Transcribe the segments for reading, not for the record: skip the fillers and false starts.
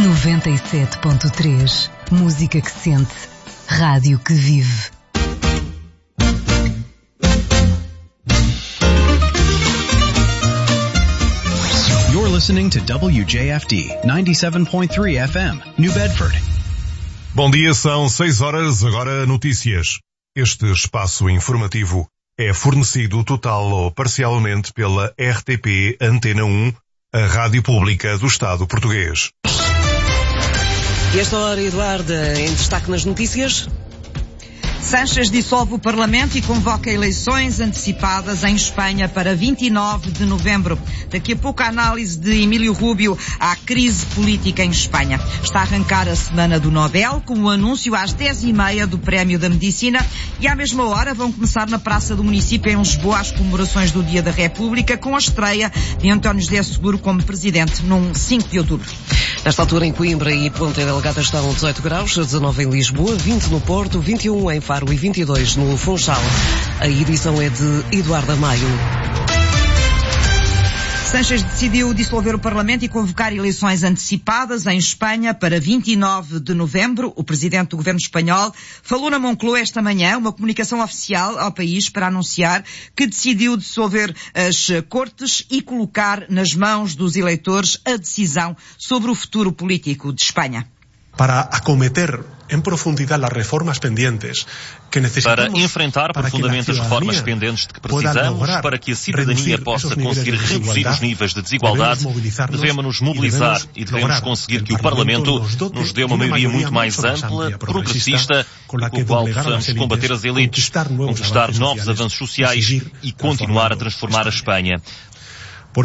97.3. Música que sente. Rádio que vive. You're listening to WJFD 97.3 FM, New Bedford. Bom dia, são 6 horas, agora notícias. Este espaço informativo é fornecido total ou parcialmente pela RTP Antena 1, a rádio pública do Estado português. E esta hora, Eduarda, em destaque nas notícias. Sánchez dissolve o Parlamento e convoca eleições antecipadas em Espanha para 29 de novembro. Daqui a pouco a análise de Emílio Rubio à crise política em Espanha. Está a arrancar a Semana do Nobel, com o anúncio às 10h30 do Prémio da Medicina, e à mesma hora vão começar na Praça do Município em Lisboa as comemorações do Dia da República, com a estreia de António José Seguro como Presidente, num 5 de outubro. Nesta altura em Coimbra e Ponta Delgada estão 18 graus, 19 em Lisboa, 20 no Porto, 21 em Faro e 22 no Funchal. A edição é de Eduardo Maio. Sánchez decidiu dissolver o Parlamento e convocar eleições antecipadas em Espanha para 29 de novembro. O presidente do governo espanhol falou na Moncloa esta manhã, uma comunicação oficial ao país para anunciar que decidiu dissolver as Cortes e colocar nas mãos dos eleitores a decisão sobre o futuro político de Espanha. Para acometer em profundidade as reformas pendentes que necessitamos para enfrentar profundamente as reformas pendentes de que precisamos para que a cidadania possa conseguir reduzir os níveis de desigualdade, devemos nos mobilizar e devemos conseguir que o Parlamento nos dê uma maioria muito mais ampla, progressista, com a qual possamos combater as elites, conquistar novos avanços sociais e continuar a transformar a Espanha. Por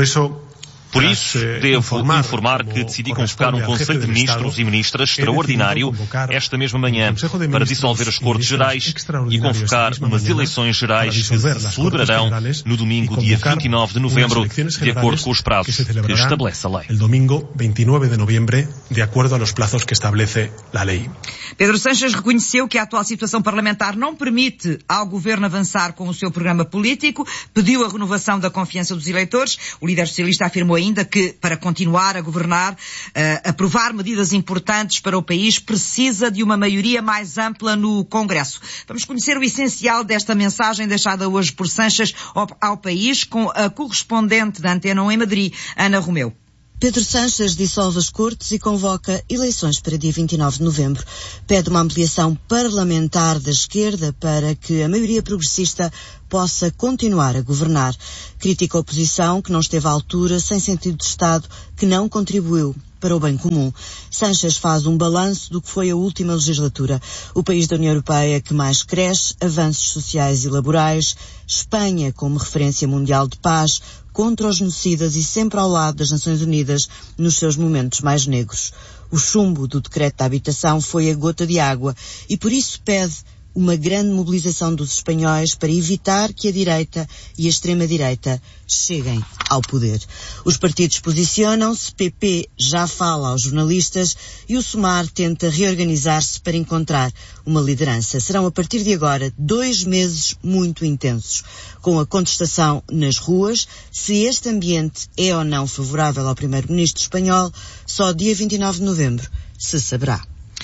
isso, devo informar que decidi convocar um Conselho de Ministros e Ministras extraordinário esta mesma manhã para dissolver as Cortes Gerais e convocar umas eleições gerais que se celebrarão no domingo, dia 29 de novembro, de acordo com os prazos que estabelece a lei. El domingo 29 de noviembre, de acordo aos prazos que estabelece a lei. Pedro Sánchez reconheceu que a atual situação parlamentar não permite ao governo avançar com o seu programa político, pediu a renovação da confiança dos eleitores. O líder socialista afirmou ainda que, para continuar a governar, aprovar medidas importantes para o país, precisa de uma maioria mais ampla no Congresso. Vamos conhecer o essencial desta mensagem deixada hoje por Sánchez ao país com a correspondente da Antena 1 em Madrid, Ana Romeu. Pedro Sánchez dissolve as Cortes e convoca eleições para dia 29 de novembro. Pede uma ampliação parlamentar da esquerda para que a maioria progressista possa continuar a governar. Critica a oposição, que não esteve à altura, sem sentido de Estado, que não contribuiu para o bem comum. Sánchez faz um balanço do que foi a última legislatura. O país da União Europeia que mais cresce, avanços sociais e laborais, Espanha como referência mundial de paz, contra os genocidas e sempre ao lado das Nações Unidas nos seus momentos mais negros. O chumbo do decreto da habitação foi a gota de água e por isso pede uma grande mobilização dos espanhóis para evitar que a direita e a extrema-direita cheguem ao poder. Os partidos posicionam-se, PP já fala aos jornalistas e o SUMAR tenta reorganizar-se para encontrar uma liderança. Serão a partir de agora 2 meses muito intensos, com a contestação nas ruas. Se este ambiente é ou não favorável ao primeiro-ministro espanhol, só dia 29 de novembro se saberá.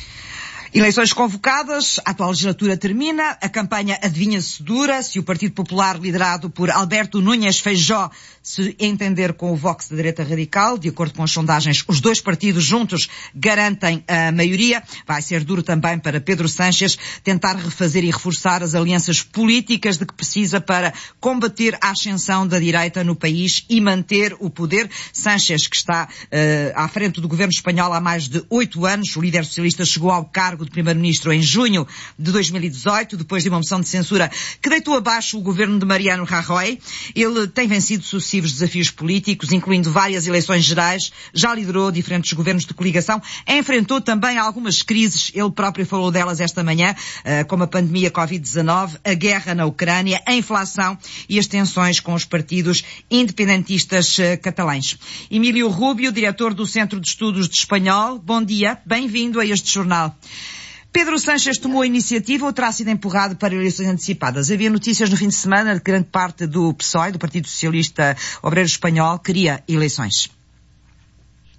Eleições convocadas, a atual legislatura termina, a campanha adivinha-se dura, se o Partido Popular, liderado por Alberto Núñez Feijóo, se entender com o Vox da direita radical. De acordo com as sondagens, os dois partidos juntos garantem a maioria. Vai ser duro também para Pedro Sánchez tentar refazer e reforçar as alianças políticas de que precisa para combater a ascensão da direita no país e manter o poder. Sánchez, que está à frente do governo espanhol há mais de 8 anos, o líder socialista chegou ao cargo de primeiro-ministro em junho de 2018, depois de uma moção de censura que deitou abaixo o governo de Mariano Rajoy. Ele tem vencido sucessivos desafios políticos, incluindo várias eleições gerais, já liderou diferentes governos de coligação, enfrentou também algumas crises, ele próprio falou delas esta manhã, como a pandemia Covid-19, a guerra na Ucrânia, a inflação e as tensões com os partidos independentistas catalães. Emílio Rubio, diretor do Centro de Estudos de Espanhol, bom dia, bem-vindo a este jornal. Pedro Sánchez tomou a iniciativa ou terá sido empurrado para eleições antecipadas? Havia notícias no fim de semana de que grande parte do PSOE, do Partido Socialista Obreiro Espanhol, queria eleições.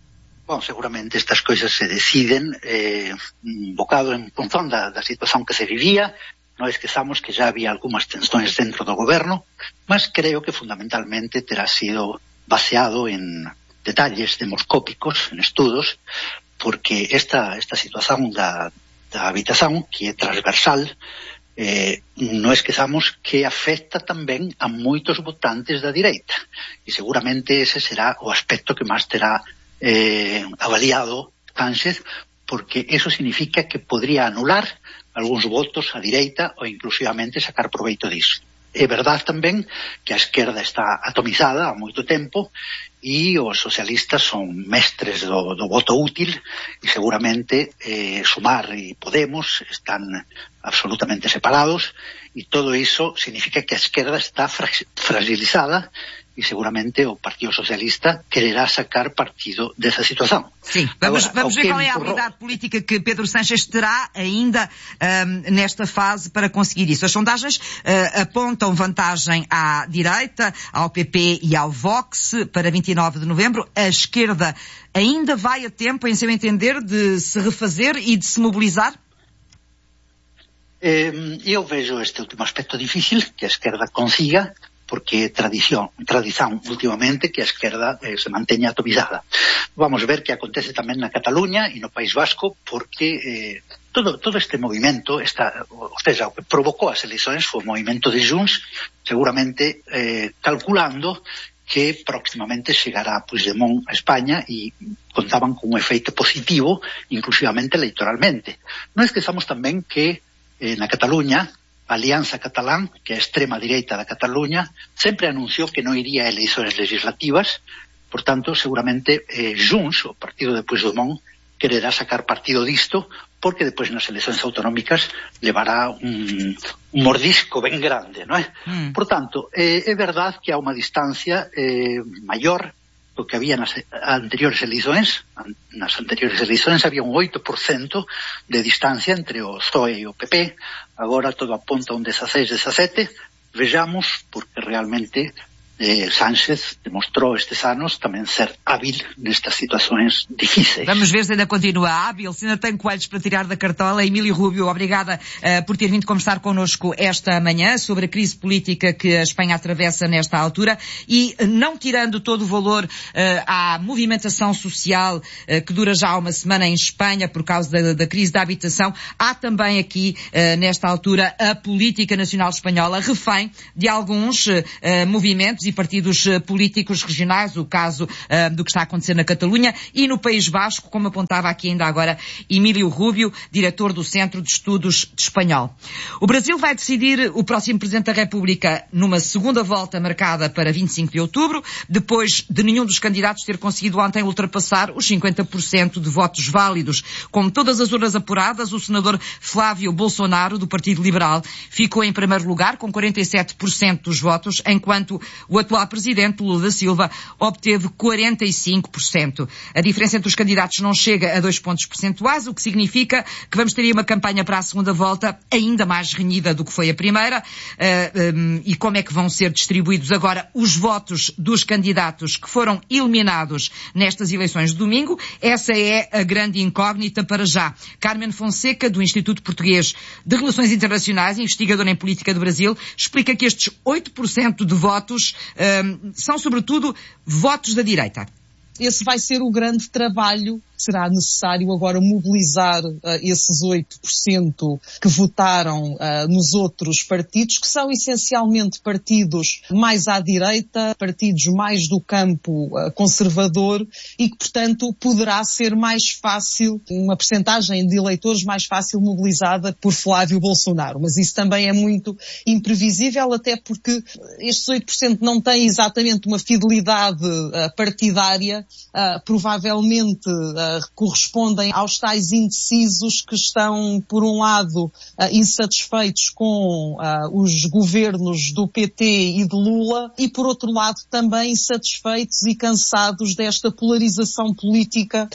Bom, seguramente estas coisas se deciden un bocado en función da situación que se vivía. Non esquezamos que já había algunhas tensões dentro do goberno, mas creo que fundamentalmente terá sido baseado en detalles demoscópicos, en estudos, porque esta situación da habitación, que é transversal, non esquezamos que afecta tamén a moitos votantes da direita. E seguramente ese será o aspecto que máis terá avaliado Sánchez, porque eso significa que podría anular algúns votos á direita ou inclusivamente sacar proveito disso. É verdade tamén que a esquerda está atomizada há moito tempo e os socialistas son mestres do voto útil e seguramente Sumar e Podemos están absolutamente separados e todo iso significa que a esquerda está fragilizada e seguramente o Partido Socialista quererá sacar partido dessa situação. Sim, vamos ver qual é a habilidade política que Pedro Sánchez terá ainda nesta fase para conseguir isso. As sondagens apontam vantagem à direita, ao PP e ao Vox para 29 de novembro. A esquerda ainda vai a tempo, em seu entender, de se refazer e de se mobilizar? Eu vejo este último aspecto difícil, que a esquerda consiga, porque é tradición últimamente que a esquerda se manteña atomizada. Vamos ver que acontece tamén na Cataluña e no País Vasco, porque todo este movimento, o que provocou as eleições foi o movimento de Junts, seguramente calculando que próximamente chegará Puigdemont a España e contaban con un efeito positivo, inclusivamente electoralmente. Non esquezamos tamén que na Cataluña a Alianza Catalán, que é a extrema direita da Cataluña, sempre anunciou que non iría a eleições legislativas, por tanto, seguramente Junts, o partido de Puigdemont, quererá sacar partido disto, porque depois nas eleições autonómicas levará un mordisco ben grande, non é? Por tanto, é verdade que há unha distancia maior do que había nas anteriores eleições. Nas anteriores eleições había un 8% de distancia entre o PSOE e o PP, agora todo aponta a un 16-17, vejamos, porque realmente Sánchez demostrou estes anos tamén ser hábil nestas situações difíceis. Vamos ver se ainda continua hábil, se ainda tem coelhos para tirar da cartola. Emílio Rubio, obrigada por ter vindo conversar connosco esta manhã sobre a crise política que a Espanha atravessa nesta altura e não tirando todo o valor à movimentação social que dura já uma semana em Espanha por causa da crise da habitação, há também aqui nesta altura a política nacional espanhola refém de alguns movimentos e partidos políticos regionais, o caso do que está a acontecer na Catalunha e no País Vasco, como apontava aqui ainda agora Emílio Rubio, diretor do Centro de Estudos de Espanhol. O Brasil vai decidir o próximo Presidente da República numa segunda volta marcada para 25 de outubro, depois de nenhum dos candidatos ter conseguido ontem ultrapassar os 50% de votos válidos. Com todas as urnas apuradas, o senador Flávio Bolsonaro, do Partido Liberal, ficou em primeiro lugar com 47% dos votos, enquanto o atual presidente, Lula da Silva, obteve 45%. A diferença entre os candidatos não chega a 2 pontos percentuais, o que significa que vamos ter aí uma campanha para a segunda volta ainda mais renhida do que foi a primeira. E como é que vão ser distribuídos agora os votos dos candidatos que foram eliminados nestas eleições de domingo? Essa é a grande incógnita para já. Carmen Fonseca, do Instituto Português de Relações Internacionais, investigadora em política do Brasil, explica que estes 8% de votos são, sobretudo, votos da direita. Esse vai ser o grande trabalho. Será necessário agora mobilizar esses 8% que votaram nos outros partidos, que são essencialmente partidos mais à direita, partidos mais do campo conservador e que, portanto, poderá ser mais fácil, uma percentagem de eleitores mais fácil mobilizada por Flávio Bolsonaro. Mas isso também é muito imprevisível, até porque estes 8% não têm exatamente uma fidelidade partidária, provavelmente correspondem aos tais indecisos que estão, por um lado, insatisfeitos com os governos do PT e de Lula e, por outro lado, também insatisfeitos e cansados desta polarização política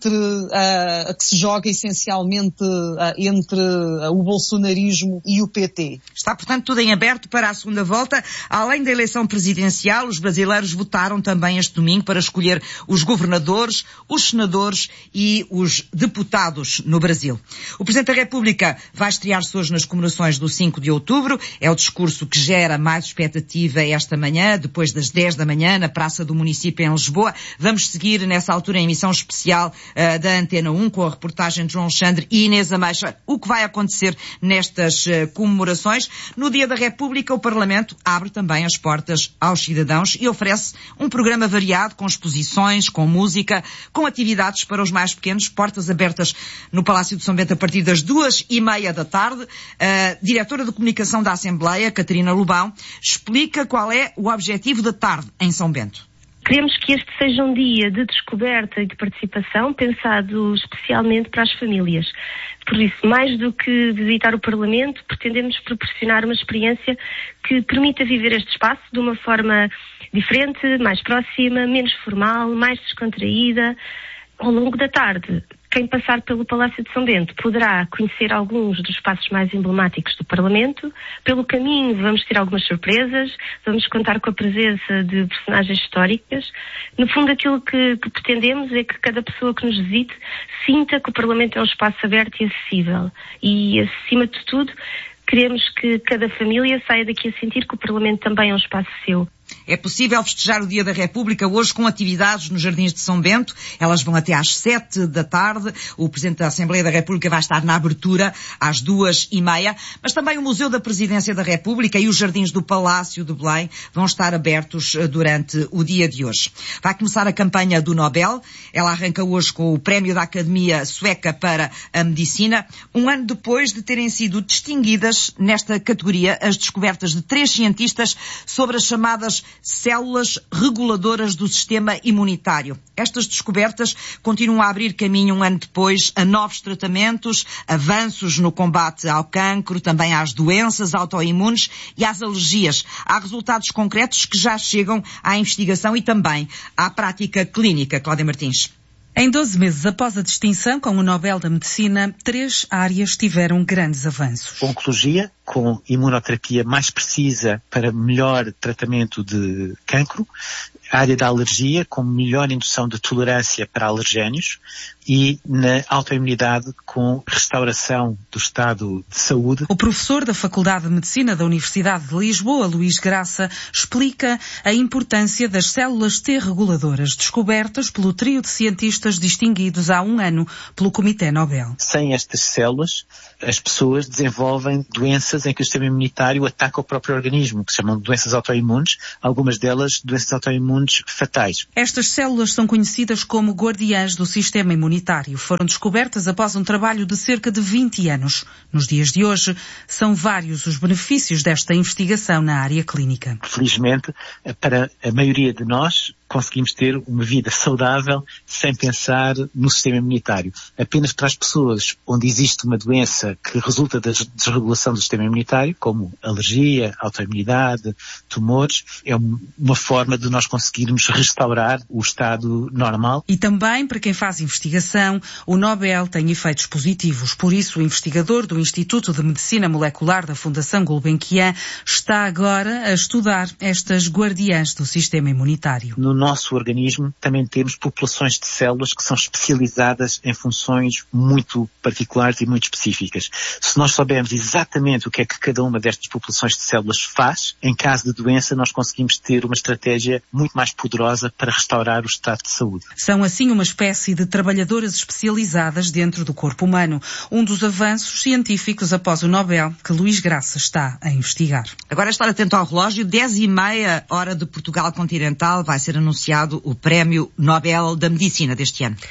que se joga essencialmente entre o bolsonarismo e o PT. Está, portanto, tudo em aberto para a segunda volta. Além da eleição presidencial, os brasileiros votaram também este domingo para escolher os governadores, os senadores e os deputados no Brasil. O Presidente da República vai estrear-se hoje nas comemorações do 5 de outubro. É o discurso que gera mais expectativa esta manhã, depois das 10 da manhã, na Praça do Município em Lisboa. Vamos seguir nessa altura a emissão especial da Antena 1 com a reportagem de João Alexandre e Inês Ameixa. O que vai acontecer nestas comemorações? No Dia da República, o Parlamento abre também as portas aos cidadãos e oferece um programa variado com exposições, com música, com atividades para os mais pequenos, portas abertas no Palácio de São Bento a partir das 2:30 da tarde. A diretora de comunicação da Assembleia, Catarina Lobão, explica qual é o objetivo da tarde em São Bento. Queremos que este seja um dia de descoberta e de participação pensado especialmente para as famílias. Por isso, mais do que visitar o Parlamento, pretendemos proporcionar uma experiência que permita viver este espaço de uma forma diferente, mais próxima, menos formal, mais descontraída. Ao longo da tarde, quem passar pelo Palácio de São Bento poderá conhecer alguns dos espaços mais emblemáticos do Parlamento. Pelo caminho vamos ter algumas surpresas, vamos contar com a presença de personagens históricas. No fundo, aquilo que pretendemos é que cada pessoa que nos visite sinta que o Parlamento é um espaço aberto e acessível. E, acima de tudo, queremos que cada família saia daqui a sentir que o Parlamento também é um espaço seu. É possível festejar o Dia da República hoje com atividades nos Jardins de São Bento. Elas vão até às 7 da tarde. O Presidente da Assembleia da República vai estar na abertura às 2:30. Mas também o Museu da Presidência da República e os Jardins do Palácio de Belém vão estar abertos durante o dia de hoje. Vai começar a campanha do Nobel. Ela arranca hoje com o Prémio da Academia Sueca para a Medicina, um ano depois de terem sido distinguidas nesta categoria as descobertas de 3 cientistas sobre as chamadas células reguladoras do sistema imunitário. Estas descobertas continuam a abrir caminho um ano depois a novos tratamentos, avanços no combate ao cancro, também às doenças autoimunes e às alergias. Há resultados concretos que já chegam à investigação e também à prática clínica. Cláudia Martins. Em 12 meses após a distinção com o Nobel da Medicina, 3 áreas tiveram grandes avanços. Oncologia, com imunoterapia mais precisa para melhor tratamento de cancro. A área da alergia, com melhor indução de tolerância para alergénios. E na autoimunidade, com restauração do estado de saúde. O professor da Faculdade de Medicina da Universidade de Lisboa, Luís Graça, explica a importância das células T reguladoras descobertas pelo trio de cientistas distinguidos há um ano pelo Comitê Nobel. Sem estas células, as pessoas desenvolvem doenças em que o sistema imunitário ataca o próprio organismo, que se chamam de doenças autoimunes, algumas delas doenças autoimunes fatais. Estas células são conhecidas como guardiãs do sistema imunitário. Foram descobertas após um trabalho de cerca de 20 anos. Nos dias de hoje, são vários os benefícios desta investigação na área clínica. Felizmente, para a maioria de nós, conseguimos ter uma vida saudável sem pensar no sistema imunitário. Apenas para as pessoas onde existe uma doença que resulta da desregulação do sistema imunitário, como alergia, autoimunidade, tumores, é uma forma de nós conseguirmos restaurar o estado normal. E também, para quem faz investigação, o Nobel tem efeitos positivos. Por isso, o investigador do Instituto de Medicina Molecular da Fundação Gulbenkian está agora a estudar estas guardiãs do sistema imunitário. No nosso organismo também temos populações de células que são especializadas em funções muito particulares e muito específicas. Se nós soubermos exatamente o que é que cada uma destas populações de células faz, em caso de doença nós conseguimos ter uma estratégia muito mais poderosa para restaurar o estado de saúde. São assim uma espécie de trabalhadoras especializadas dentro do corpo humano. Um dos avanços científicos após o Nobel que Luís Graça está a investigar. Agora estar atento ao relógio, 10:30 hora de Portugal continental, vai ser anunciado o Prémio Nobel da Medicina deste ano.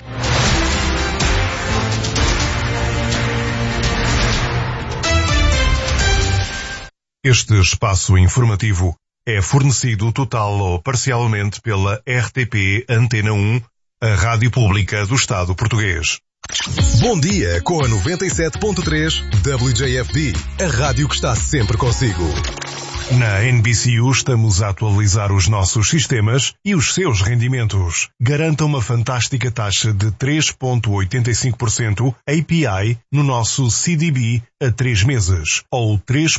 Este espaço informativo é fornecido total ou parcialmente pela RTP Antena 1, a Rádio Pública do Estado Português. Bom dia com a 97.3 WJFD, a rádio que está sempre consigo. Na NBCU estamos a atualizar os nossos sistemas e os seus rendimentos. Garanta uma fantástica taxa de 3,85% API no nosso CDB a 3 meses ou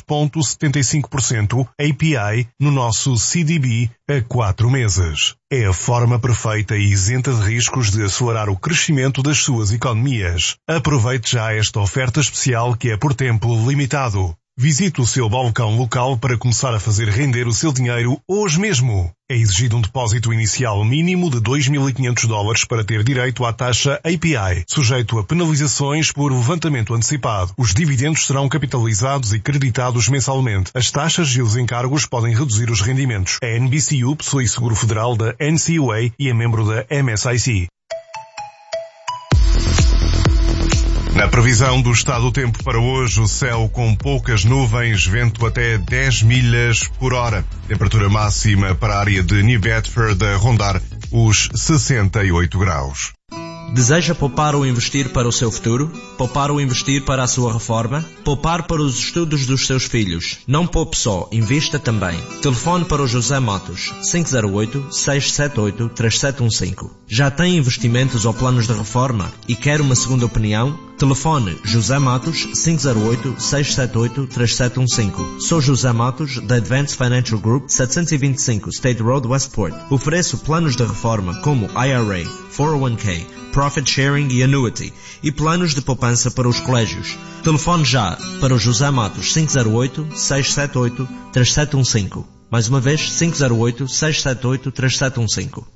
3,75% API no nosso CDB a 4 meses. É a forma perfeita e isenta de riscos de acelerar o crescimento das suas economias. Aproveite já esta oferta especial que é por tempo limitado. Visite o seu balcão local para começar a fazer render o seu dinheiro hoje mesmo. É exigido um depósito inicial mínimo de $2.500 para ter direito à taxa API, sujeito a penalizações por levantamento antecipado. Os dividendos serão capitalizados e creditados mensalmente. As taxas e os encargos podem reduzir os rendimentos. A NBCU possui seguro federal da NCUA e é membro da MSIC. Na previsão do estado do tempo para hoje, o céu com poucas nuvens, vento até 10 milhas por hora. Temperatura máxima para a área de New Bedford a rondar os 68 graus. Deseja poupar ou investir para o seu futuro? Poupar ou investir para a sua reforma? Poupar para os estudos dos seus filhos? Não poupe só, invista também. Telefone para o José Matos, 508-678-3715. Já tem investimentos ou planos de reforma e quer uma segunda opinião? Telefone José Matos, 508-678-3715. Sou José Matos, da Advanced Financial Group, 725 State Road, Westport. Ofereço planos de reforma como IRA, 401k, Profit Sharing e Annuity e planos de poupança para os colégios. Telefone já para o José Matos, 508-678-3715. Mais uma vez, 508-678-3715.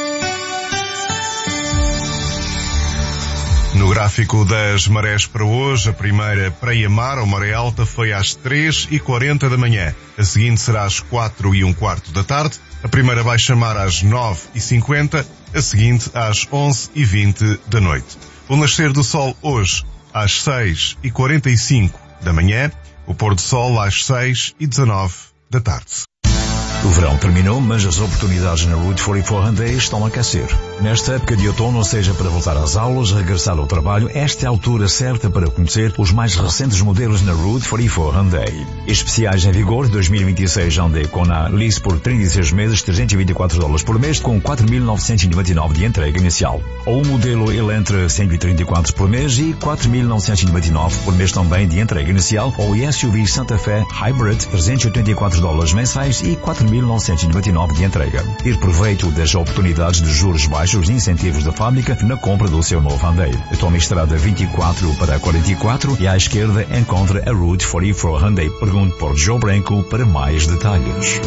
No gráfico das marés para hoje, a primeira praia-mar ou maré alta foi às 3h40 da manhã. A seguinte será às 4h15 da tarde. A primeira baixa-mar às 9h50. A seguinte às 11h20 da noite. O nascer do sol hoje às 6h45 da manhã. O pôr do sol às 6h19 da tarde. O verão terminou, mas as oportunidades na Route 44 Hyundai estão a aquecer. Nesta época de outono, seja para voltar às aulas, regressar ao trabalho, esta é a altura certa para conhecer os mais recentes modelos na Route 44 Hyundai. Especiais em vigor 2026 Hyundai Kona lease por 36 meses, $324 por mês, com 4.999 de entrega inicial. Ou o modelo Elantra 134 por mês e 4.999 por mês também de entrega inicial, ou o SUV Santa Fe Hybrid $384 mensais e 4.999 de entrega. Ter proveito das oportunidades de juros baixos e incentivos da fábrica na compra do seu novo Hyundai. Tome a estrada 24 para 44 e à esquerda encontra a Route 44 Hyundai. Pergunte por Joe Branco para mais detalhes.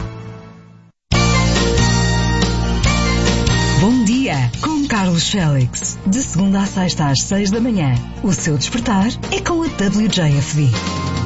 Bom dia com Carlos Félix. De segunda a sexta às 6 da manhã. O seu despertar é com a WJFD.